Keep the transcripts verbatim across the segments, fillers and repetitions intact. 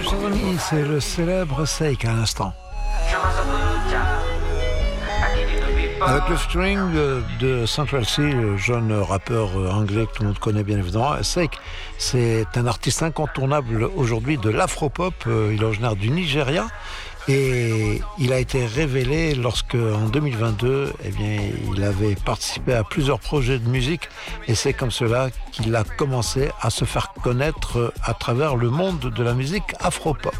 chers amis, c'est le célèbre Seik à l'instant. Avec le featuring de Central C, le jeune rappeur anglais que tout le monde connaît bien évidemment. Seik, c'est un artiste incontournable aujourd'hui de l'afropop. Il est originaire du Nigeria. Et il a été révélé lorsque, en deux mille vingt-deux, eh bien, il avait participé à plusieurs projets de musique et c'est comme cela qu'il a commencé à se faire connaître à travers le monde de la musique afropop.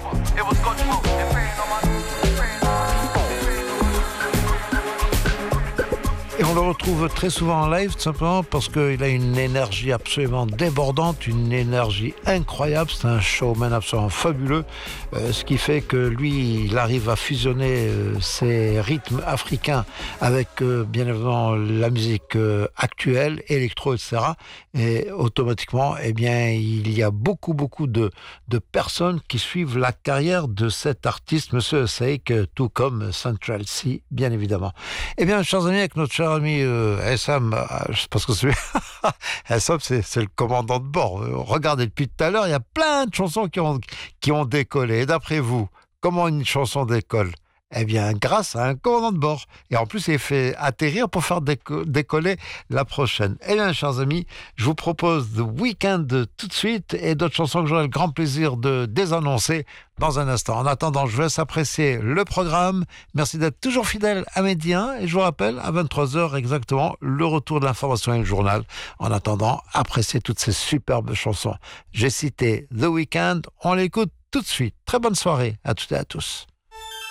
Et on le retrouve très souvent en live, tout simplement parce qu'il a une énergie absolument débordante, une énergie incroyable. C'est un showman absolument fabuleux, euh, ce qui fait que lui, il arrive à fusionner euh, ses rythmes africains avec, euh, bien évidemment, la musique euh, actuelle, électro, et cetera. Et automatiquement, eh bien, il y a beaucoup, beaucoup de, de personnes qui suivent la carrière de cet artiste, Monsieur Seik, tout comme Central C, bien évidemment. Eh bien, chers amis, avec notre cher ami euh, Essam, euh, parce que celui Essam, c'est, c'est le commandant de bord. Euh, regardez, depuis tout à l'heure, il y a plein de chansons qui ont, qui ont décollé. Et d'après vous, comment une chanson décolle ? Eh bien, grâce à un commandant de bord. Et en plus, il est fait atterrir pour faire déco- décoller la prochaine. Eh bien, chers amis, je vous propose The Weeknd tout de suite et d'autres chansons que j'aurai le grand plaisir de désannoncer dans un instant. En attendant, je vous laisse apprécier le programme. Merci d'être toujours fidèle à Médien. Et je vous rappelle, à vingt-trois heures exactement, le retour de l'information et le journal. En attendant, appréciez toutes ces superbes chansons. J'ai cité The Weeknd. On l'écoute tout de suite. Très bonne soirée à toutes et à tous.